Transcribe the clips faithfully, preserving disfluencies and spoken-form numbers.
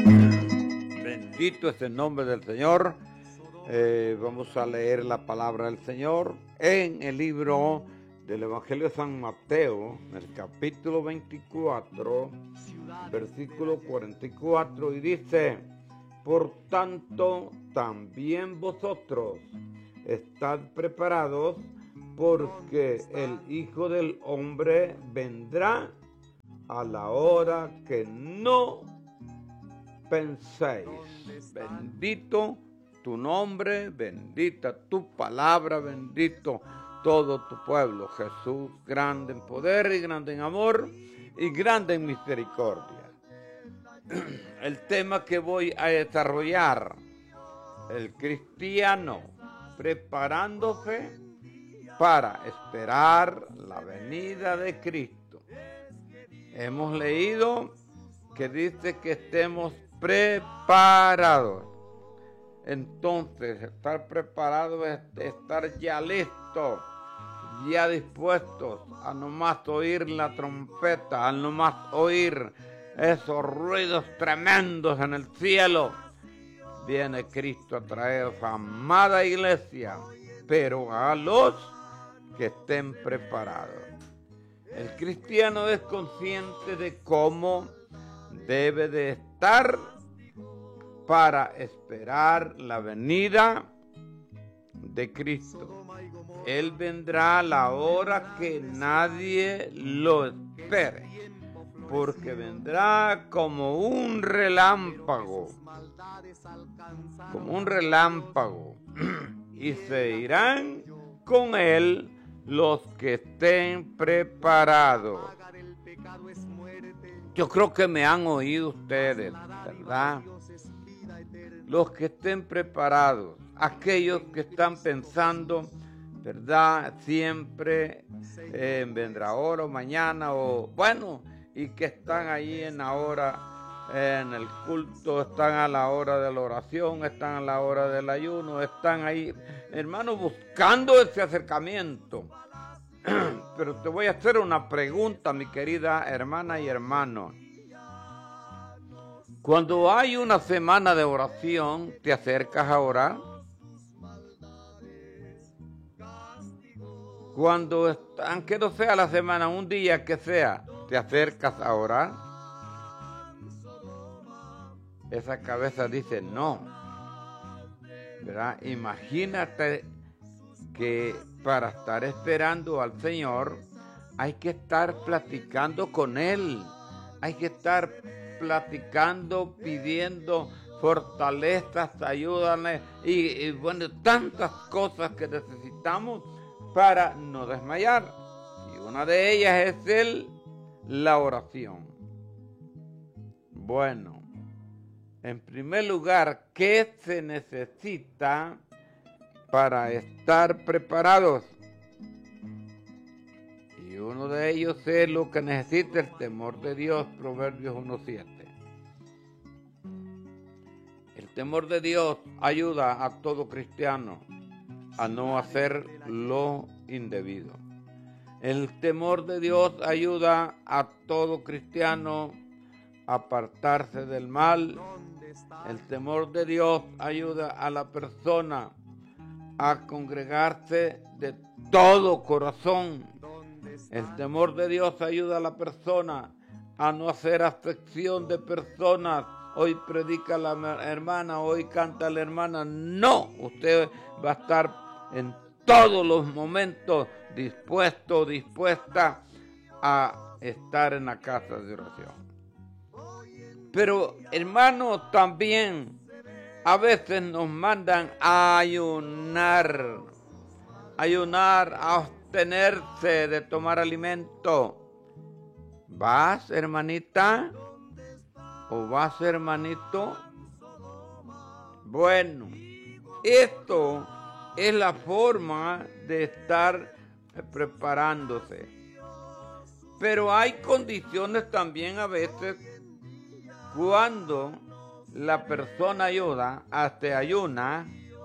Bendito es el nombre del Señor. Eh, vamos a leer la palabra del Señor en el libro del Evangelio de San Mateo, en el capítulo veinticuatro, versículo cuarenta y cuatro, y dice: por tanto, también vosotros estad preparados, porque el Hijo del Hombre vendrá a la hora que no penséis. Bendito tu nombre, bendita tu palabra, bendito todo tu pueblo. Jesús, grande en poder y grande en amor y grande en misericordia. El tema que voy a desarrollar: el cristiano preparándose para esperar la venida de Cristo. Hemos leído que dice que estemos preparados. Entonces, estar preparado es estar ya listos, ya dispuestos a nomás oír la trompeta, a nomás oír esos ruidos tremendos en el cielo. Viene Cristo a traer su amada iglesia, pero a los que estén preparados. El cristiano es consciente de cómo debe de estar para esperar la venida de Cristo. Él vendrá a la hora que nadie lo espere, porque vendrá como un relámpago, como un relámpago, y se irán con él los que estén preparados. Yo creo que me han oído ustedes, ¿verdad? Los que estén preparados, aquellos que están pensando, ¿verdad? Siempre eh, vendrá ahora o mañana, o bueno, y que están ahí en la hora, eh, en el culto, están a la hora de la oración, están a la hora del ayuno, están ahí, hermano, buscando ese acercamiento. Pero te voy a hacer una pregunta, mi querida hermana y hermano. Cuando hay una semana de oración, ¿te acercas a orar? Cuando, aunque no sea la semana, un día que sea, ¿te acercas a orar? Esa cabeza dice no, ¿verdad? Imagínate que para estar esperando al Señor hay que estar platicando con Él, hay que estar platicando, pidiendo fortalezas, ayúdame y, y bueno, tantas cosas que necesitamos para no desmayar. Y una de ellas es el, la oración. Bueno, en primer lugar, ¿qué se necesita para estar preparados? Y uno de ellos es lo que necesita el temor de Dios, Proverbios uno siete. El temor de Dios ayuda a todo cristiano a no hacer lo indebido. El temor de Dios ayuda a todo cristiano a apartarse del mal. El temor de Dios ayuda a la persona a congregarse de todo corazón. El temor de Dios ayuda a la persona a no hacer acepción de personas. Hoy predica la hermana, hoy canta la hermana. No, usted va a estar en todos los momentos dispuesto, dispuesta a estar en la casa de oración. Pero, hermanos, también a veces nos mandan a ayunar, ayunar, a abstenerse de tomar alimento. ¿Vas, hermanita? ¿O vas, hermanito? Bueno, esto es la forma de estar preparándose. Pero hay condiciones también a veces cuando la persona ayuda, hasta ayuna,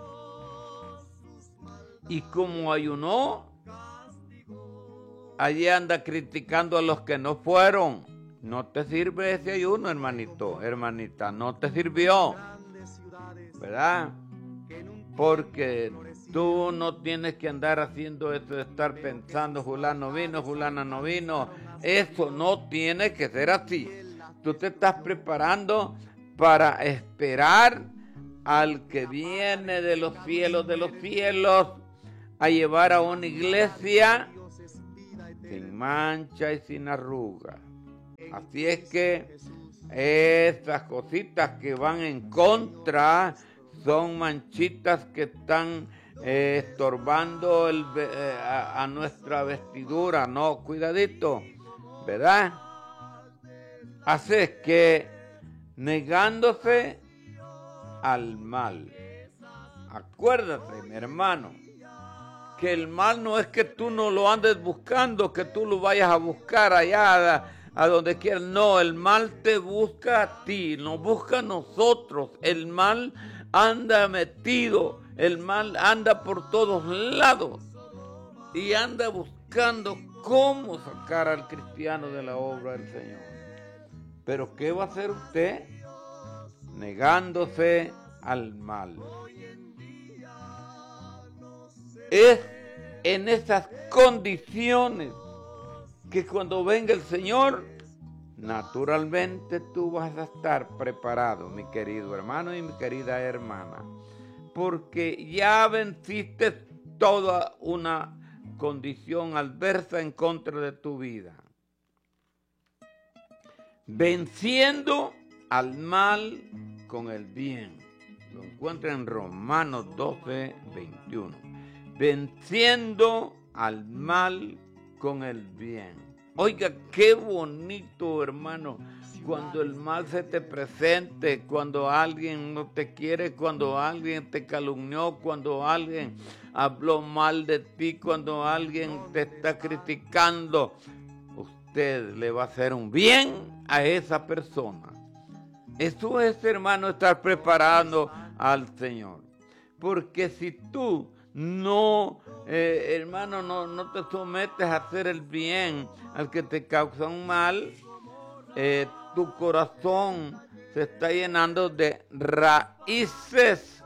y como ayunó, allí anda criticando a los que no fueron. No te sirve ese ayuno, hermanito, hermanita, no te sirvió, ¿verdad? Porque tú no tienes que andar haciendo eso de estar pensando, fulano vino, fulana no vino. Eso no tiene que ser así. Tú te estás preparando para esperar al que viene de los cielos, de los cielos, a llevar a una iglesia sin mancha y sin arruga. Así es que estas cositas que van en contra son manchitas que están eh, estorbando el, eh, a, a nuestra vestidura. No, cuidadito, ¿verdad? Así es que negándose al mal. Acuérdate, mi hermano, que el mal no es que tú no lo andes buscando, que tú lo vayas a buscar allá a, a donde quieras. No, el mal te busca a ti, nos busca a nosotros. El mal anda metido, el mal anda por todos lados y anda buscando cómo sacar al cristiano de la obra del Señor. Pero ¿qué va a hacer usted? Negándose al mal. Es en esas condiciones que cuando venga el Señor, naturalmente tú vas a estar preparado, mi querido hermano y mi querida hermana, porque ya venciste toda una condición adversa en contra de tu vida. Venciendo al mal con el bien. Lo encuentra en Romanos doce, veintiuno. Venciendo al mal con el bien. Oiga, qué bonito, hermano, cuando el mal se te presente, cuando alguien no te quiere, cuando alguien te calumnió, cuando alguien habló mal de ti, cuando alguien te está criticando. Usted le va a hacer un bien a esa persona. Eso es, hermano, estar preparando al Señor. Porque si tú no, eh, hermano, no, no te sometes a hacer el bien al que te causa un mal, eh, tu corazón se está llenando de raíces.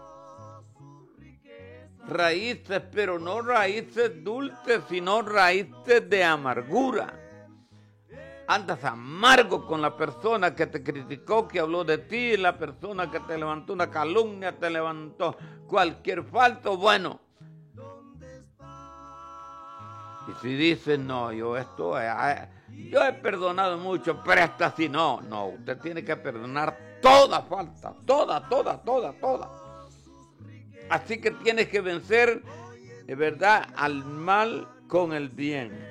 Raíces, pero no raíces dulces, sino raíces de amargura. Andas amargo con la persona que te criticó, que habló de ti, la persona que te levantó una calumnia, te levantó cualquier falto. Bueno, y si dices, no, yo esto, eh, yo he perdonado mucho, pero esta sí no. No, usted tiene que perdonar toda falta, toda, toda, toda, toda. Así que tienes que vencer, de verdad, al mal con el bien.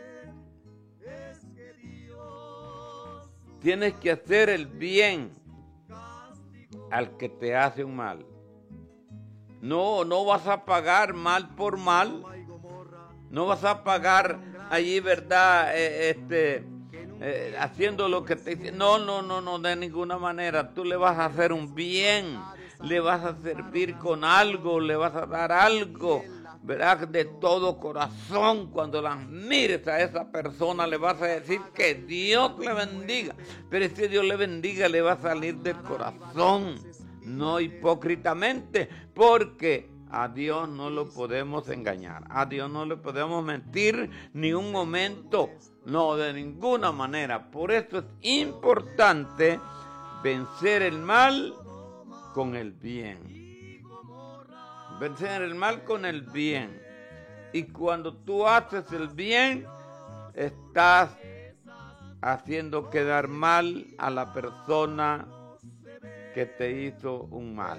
Tienes que hacer el bien al que te hace un mal. No, no vas a pagar mal por mal. No vas a pagar allí, ¿verdad? Eh, este, eh, haciendo lo que te dice. No, no, no, no, de ninguna manera. Tú le vas a hacer un bien. Le vas a servir con algo. Le vas a dar algo, ¿verdad? De todo corazón. Cuando la mires a esa persona, le vas a decir que Dios le bendiga. Pero si Dios le bendiga, le va a salir del corazón. No hipócritamente, porque a Dios no lo podemos engañar, a Dios no le podemos mentir ni un momento, no, de ninguna manera. Por eso es importante vencer el mal con el bien. Vencer el mal con el bien. Y cuando tú haces el bien, estás haciendo quedar mal a la persona que te hizo un mal.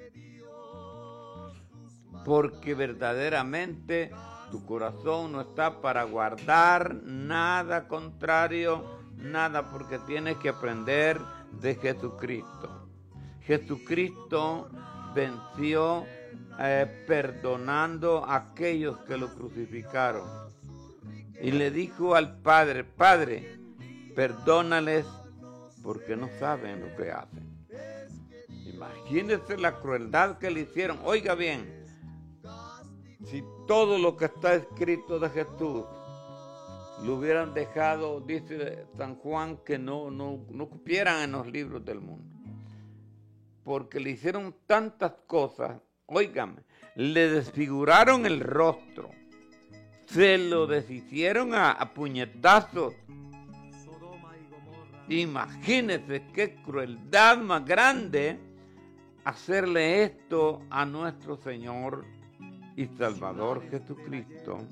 Porque verdaderamente tu corazón no está para guardar nada contrario, nada, porque tienes que aprender de Jesucristo. Jesucristo venció eh, perdonando a aquellos que lo crucificaron. Y le dijo al Padre, Padre, perdónales porque no saben lo que hacen. Imagínense la crueldad que le hicieron. Oiga bien, si todo lo que está escrito de Jesús lo hubieran dejado, dice San Juan, que no, no, no cupieran en los libros del mundo. Porque le hicieron tantas cosas, óigame, le desfiguraron el rostro, se lo deshicieron a, a puñetazos. Imagínense qué crueldad más grande hacerle esto a nuestro Señor y Salvador Jesucristo.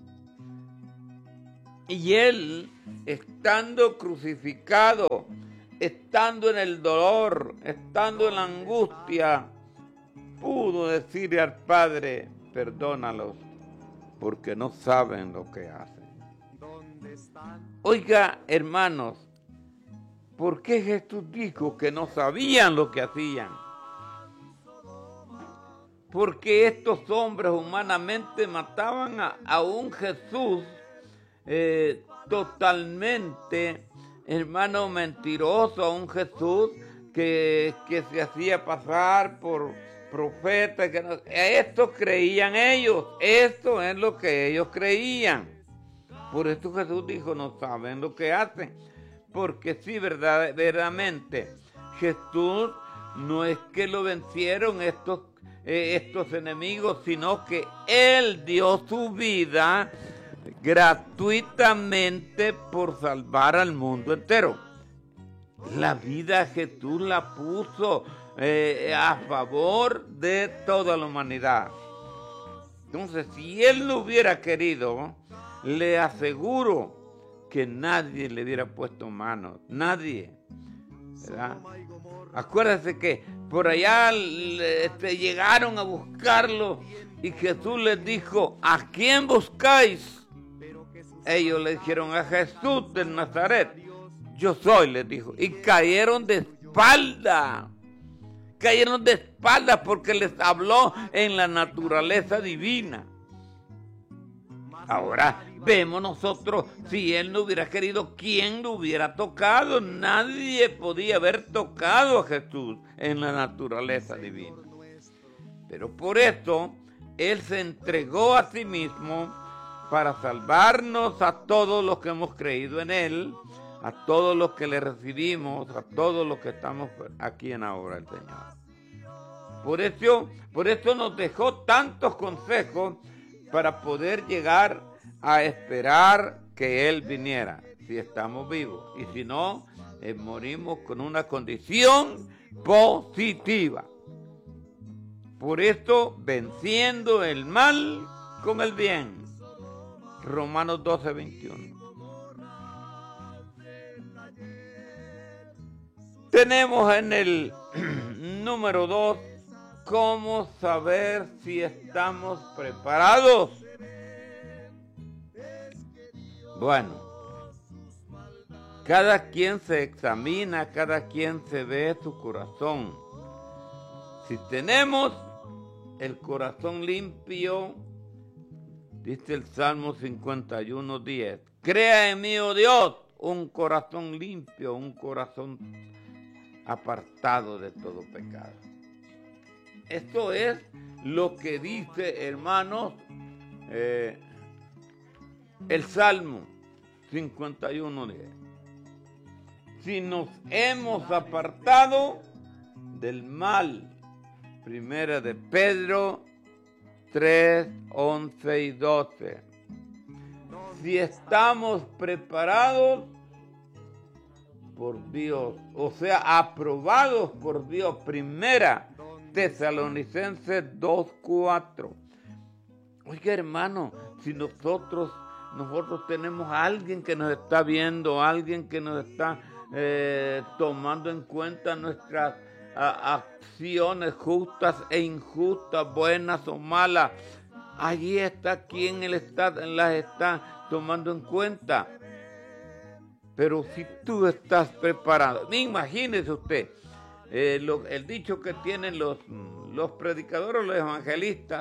Y Él, estando crucificado, estando en el dolor, estando en la angustia, pudo decirle al Padre, perdónalos, porque no saben lo que hacen. Oiga, hermanos, ¿por qué Jesús dijo que no sabían lo que hacían? Porque estos hombres humanamente mataban a, a un Jesús eh, totalmente, hermano, mentiroso, a un Jesús que, que se hacía pasar por profeta. Que no, esto creían ellos, esto es lo que ellos creían. Por eso Jesús dijo, no saben lo que hacen. Porque sí, verdad, verdaderamente, Jesús no es que lo vencieron estos, eh, estos enemigos, sino que Él dio su vida gratuitamente por salvar al mundo entero. La vida Jesús la puso eh, a favor de toda la humanidad. Entonces, si Él no hubiera querido, le aseguro que nadie le hubiera puesto manos, nadie, ¿verdad? Acuérdense que por allá este, llegaron a buscarlo y Jesús les dijo, ¿a quién buscáis? Ellos le dijeron, a Jesús de Nazaret. Yo soy, les dijo, y cayeron de espalda, cayeron de espalda porque les habló en la naturaleza divina. Ahora vemos nosotros, si Él no hubiera querido, ¿quién lo hubiera tocado? Nadie podía haber tocado a Jesús en la naturaleza divina. Pero por esto, Él se entregó a sí mismo para salvarnos a todos los que hemos creído en Él, a todos los que le recibimos, a todos los que estamos aquí en la obra del Señor. Por eso, por eso nos dejó tantos consejos para poder llegar a esperar que Él viniera, si estamos vivos. Y si no, eh, morimos con una condición positiva. Por esto, venciendo el mal con el bien. Romanos doce, veintiuno. Tenemos en el número dos, ¿cómo saber si estamos preparados? Bueno, cada quien se examina, cada quien se ve su corazón. Si tenemos el corazón limpio, dice el Salmo cincuenta y uno, diez, crea en mí, oh Dios, un corazón limpio, un corazón apartado de todo pecado. Esto es lo que dice, hermanos, eh, el Salmo cincuenta y uno, diez. Si nos hemos apartado del mal, primera de Pedro tres, once y doce. Si estamos preparados por Dios, o sea, aprobados por Dios, primera Tesalonicenses dos, cuatro. Oiga, hermano, si nosotros, nosotros tenemos a alguien que nos está viendo, alguien que nos está eh, tomando en cuenta nuestras a, acciones justas e injustas, buenas o malas, allí está quien él está, las está tomando en cuenta. Pero si tú estás preparado, imagínese usted, eh, lo, el dicho que tienen los, los predicadores, los evangelistas,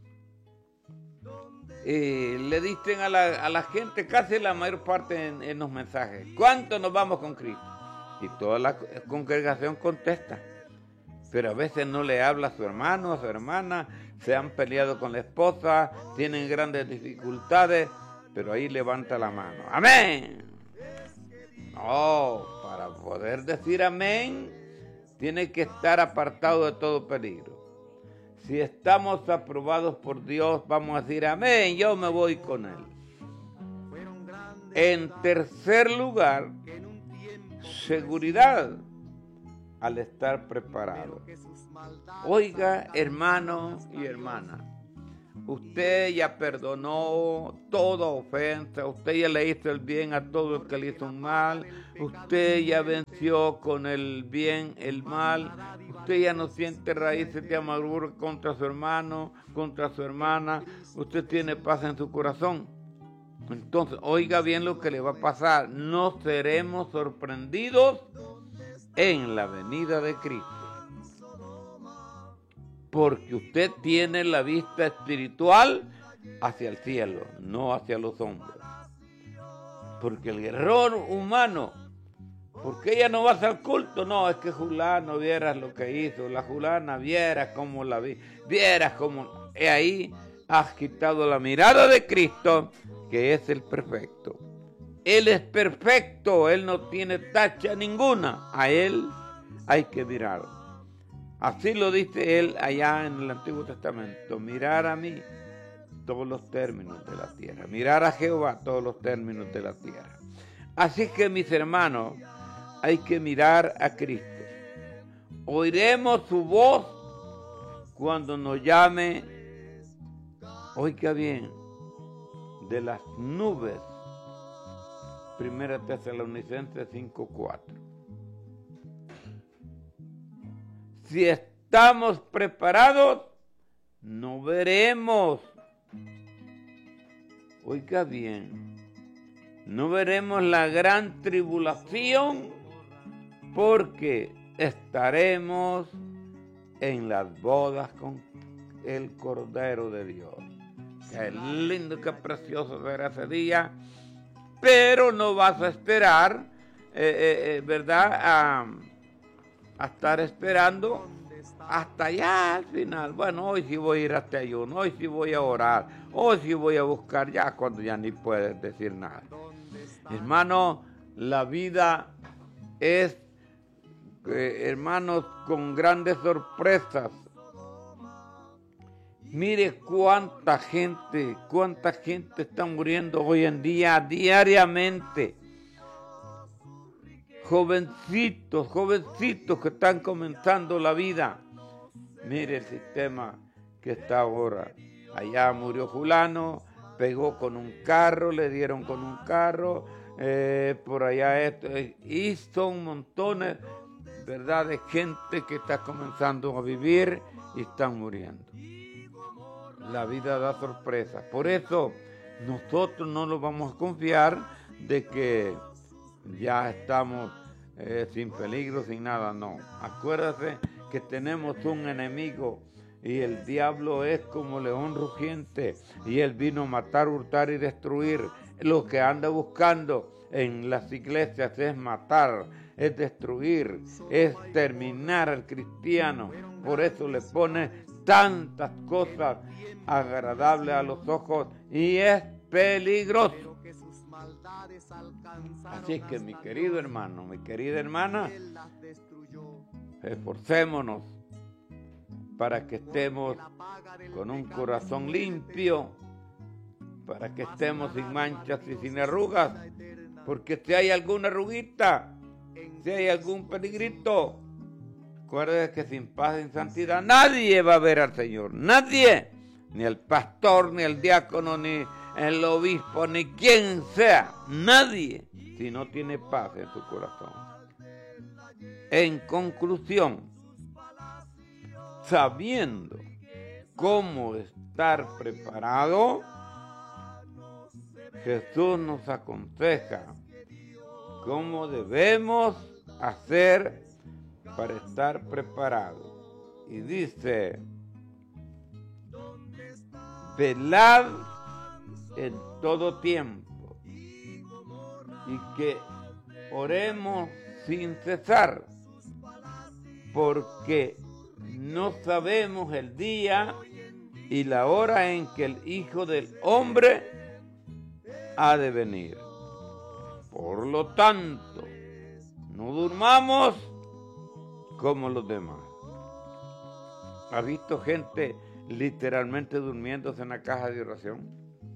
eh, le dicen a la, a la gente, casi la mayor parte en, en los mensajes, ¿cuánto nos vamos con Cristo? Y toda la congregación contesta. Pero a veces no le habla a su hermano, a su hermana, se han peleado con la esposa, tienen grandes dificultades, pero ahí levanta la mano. ¡Amén! No, para poder decir amén, tiene que estar apartado de todo peligro. Si estamos aprobados por Dios, vamos a decir amén, yo me voy con Él. En tercer lugar, seguridad al estar preparado. Oiga, hermano y hermana, usted ya perdonó toda ofensa, usted ya le hizo el bien a todo el que le hizo un mal, usted ya venció con el bien el mal, usted ya no siente raíces de amargura contra su hermano, contra su hermana, usted tiene paz en su corazón. Entonces, oiga bien lo que le va a pasar, no seremos sorprendidos en la venida de Cristo. Porque usted tiene la vista espiritual hacia el cielo, no hacia los hombres. Porque el error humano, porque ella no va al culto, no, es que Julano, vieras lo que hizo, la Julana, vieras cómo la vi, vieras cómo, y ahí has quitado la mirada de Cristo, que es el perfecto. Él es perfecto, Él no tiene tacha ninguna, a Él hay que mirar. Así lo dice Él allá en el Antiguo Testamento, mirar a mí todos los términos de la tierra, mirar a Jehová todos los términos de la tierra. Así que mis hermanos, hay que mirar a Cristo. Oiremos su voz cuando nos llame, oiga bien, de las nubes. Primera Tesalonicenses cinco cuatro. Si estamos preparados, no veremos, oiga bien, no veremos la gran tribulación porque estaremos en las bodas con el Cordero de Dios. Qué lindo, qué precioso será ese día, pero no vas a esperar, eh, eh, ¿verdad?, a... a estar esperando hasta allá al final. Bueno, hoy sí voy a ir hasta ayuno, hoy sí voy a orar, hoy sí voy a buscar, ya cuando ya ni puedes decir nada. Hermano, la vida es, eh, hermanos, con grandes sorpresas. Mire cuánta gente, cuánta gente está muriendo hoy en día diariamente. Jovencitos, jovencitos que están comenzando la vida. Mire el sistema que está ahora. Allá murió fulano, pegó con un carro, le dieron con un carro, eh, por allá esto. Y son montones, ¿verdad?, de gente que está comenzando a vivir y están muriendo. La vida da sorpresas. Por eso nosotros no nos vamos a confiar de que ya estamos eh, sin peligro, sin nada, no. Acuérdate que tenemos un enemigo y el diablo es como león rugiente y él vino a matar, hurtar y destruir. Lo que anda buscando en las iglesias es matar, es destruir, es terminar al cristiano. Por eso le pone tantas cosas agradables a los ojos y es peligroso. Así que mi querido hermano, mi querida hermana, esforcémonos para que estemos con un corazón limpio, para que estemos sin manchas y sin arrugas, porque si hay alguna arruguita, si hay algún peligrito, recuerda que sin paz, sin santidad, nadie va a ver al Señor, nadie, ni el pastor, ni el diácono, ni el obispo, ni quien sea, nadie, si no tiene paz en su corazón. En conclusión, sabiendo cómo estar preparado, Jesús nos aconseja cómo debemos hacer para estar preparados. Y dice, velad en todo tiempo y que oremos sin cesar, porque no sabemos el día y la hora en que el Hijo del Hombre ha de venir. Por lo tanto, no durmamos como los demás. ¿Ha visto gente literalmente durmiéndose en la caja de oración?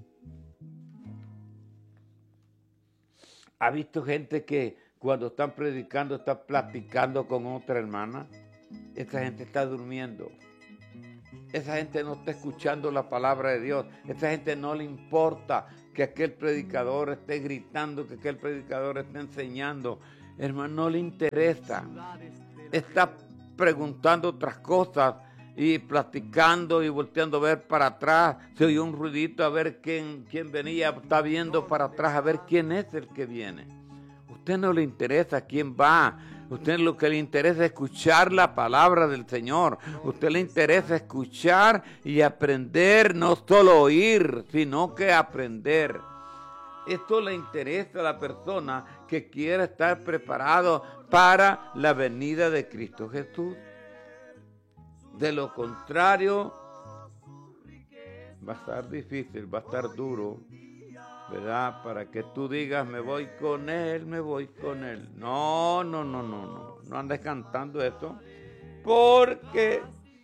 ¿Ha visto gente que cuando están predicando está platicando con otra hermana? Esa gente está durmiendo. Esa gente no está escuchando la palabra de Dios. Esa gente no le importa que aquel predicador esté gritando, que aquel predicador esté enseñando. Hermano, no le interesa. Está preguntando otras cosas y platicando y volteando a ver para atrás. Se oyó un ruidito a ver quién, quién venía. Está viendo para atrás a ver quién es el que viene. A usted no le interesa quién va. A usted lo que le interesa es escuchar la palabra del Señor. A usted le interesa escuchar y aprender, no solo oír, sino que aprender. Esto le interesa a la persona que quiera estar preparado para la venida de Cristo Jesús. De lo contrario, va a estar difícil, va a estar duro, ¿verdad? Para que tú digas, me voy con Él, me voy con Él. No, no, no, no, no. No andes cantando esto, porque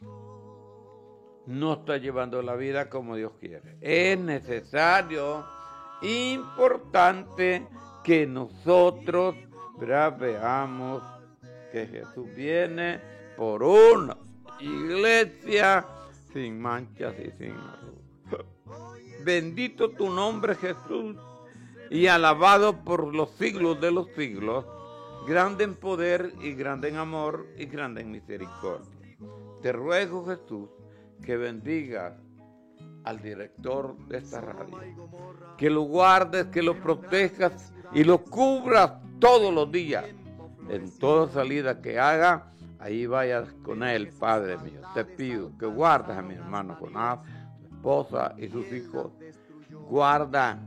no está llevando la vida como Dios quiere. Es necesario, importante, que nosotros, ¿verdad?, veamos que Jesús viene por una iglesia sin manchas y sin arrugas. Bendito tu nombre, Jesús, y alabado por los siglos de los siglos, grande en poder y grande en amor y grande en misericordia. Te ruego, Jesús, que bendigas al director de esta radio, que lo guardes, que lo protejas y lo cubras todos los días. En toda salida que haga, ahí vayas con él, Padre mío. Te pido que guardes a mi hermano Jonás, su esposa y sus hijos. Guarda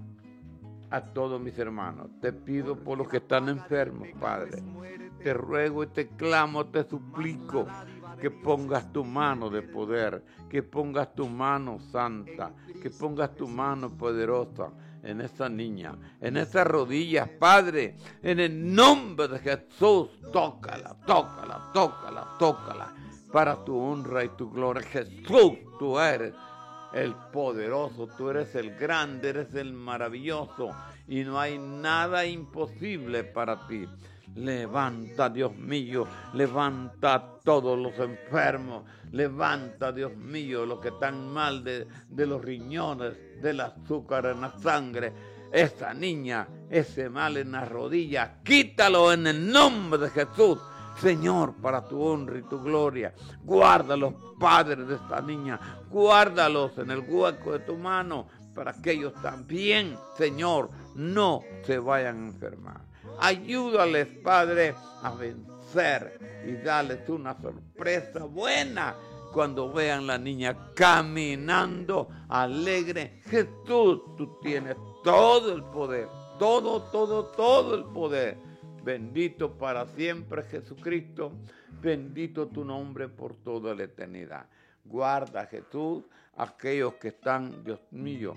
a todos mis hermanos. Te pido por los que están enfermos, Padre. Te ruego y te clamo, te suplico que pongas tu mano de poder, que pongas tu mano santa, que pongas tu mano poderosa en esa niña, en esas rodillas, Padre, en el nombre de Jesús. Tócala, tócala, tócala, tócala, para tu honra y tu gloria. Jesús, tú eres el poderoso, tú eres el grande, eres el maravilloso, y no hay nada imposible para ti. Levanta, Dios mío, levanta a todos los enfermos, levanta, Dios mío, los que están mal de, de los riñones, del azúcar en la sangre. Esa niña, ese mal en las rodillas, quítalo en el nombre de Jesús. Señor, para tu honra y tu gloria, guarda a los padres de esta niña, guárdalos en el hueco de tu mano, para que ellos también, Señor, no se vayan a enfermar. Ayúdales, Padre, a vencer y darles una sorpresa buena cuando vean la niña caminando alegre. Jesús, tú tienes todo el poder, todo, todo, todo el poder. Bendito para siempre, Jesucristo. Bendito tu nombre por toda la eternidad. Guarda, Jesús, a aquellos que están, Dios mío,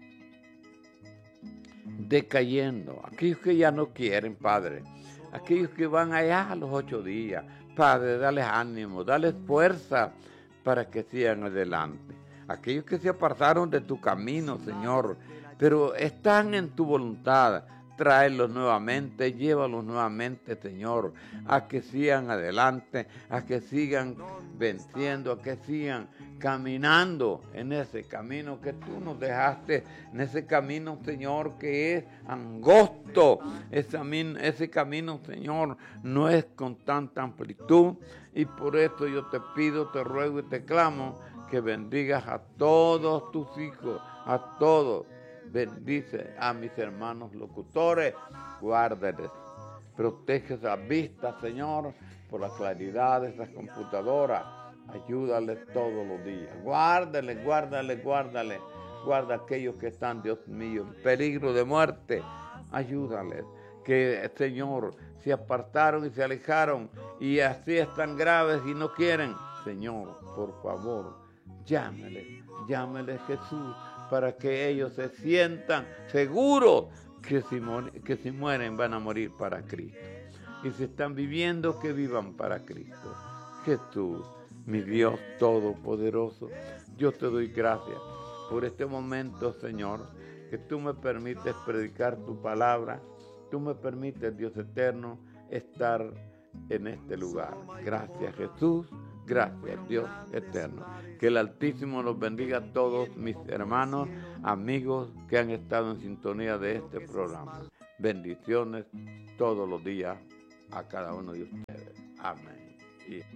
decayendo, aquellos que ya no quieren, Padre, aquellos que van allá a los ocho días, Padre, dales ánimo, dales fuerza para que sigan adelante. Aquellos que se apartaron de tu camino, Señor, pero están en tu voluntad, tráelos nuevamente, llévalos nuevamente, Señor, a que sigan adelante, a que sigan venciendo, a que sigan caminando en ese camino que tú nos dejaste, en ese camino, Señor, que es angosto. Ese, ese camino, Señor, no es con tanta amplitud, y por eso yo te pido, te ruego y te clamo que bendigas a todos tus hijos, a todos. Bendice a mis hermanos locutores, guárdales, protege esa vista, Señor, por la claridad de esas computadoras. Ayúdales todos los días. Guárdales, guárdales, guárdales. Guarda a aquellos que están, Dios mío, en peligro de muerte. Ayúdales. Que, Señor, se apartaron y se alejaron y así están graves y no quieren. Señor, por favor, llámele, llámele, Jesús. para que ellos se sientan seguros que si, que si mueren van a morir para Cristo. Y si están viviendo, que vivan para Cristo. Jesús, mi Dios Todopoderoso, yo te doy gracias por este momento, Señor, que tú me permites predicar tu palabra. Tú me permites, Dios eterno, estar en este lugar. Gracias, Jesús. Gracias, Dios eterno. Que el Altísimo los bendiga a todos mis hermanos, amigos que han estado en sintonía de este programa. Bendiciones todos los días a cada uno de ustedes. Amén. Y